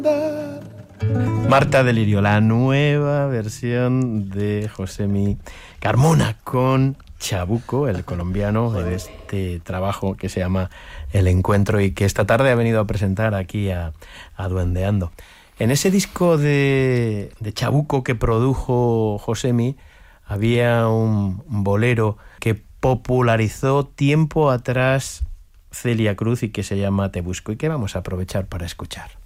Marta Delirio, la nueva versión de Josemi Carmona con Chabuco, el colombiano, de este trabajo que se llama El Encuentro y que esta tarde ha venido a presentar aquí a Duendeando. En ese disco de Chabuco que produjo Josemi había un bolero que popularizó tiempo atrás Celia Cruz y que se llama Te Busco y que vamos a aprovechar para escuchar.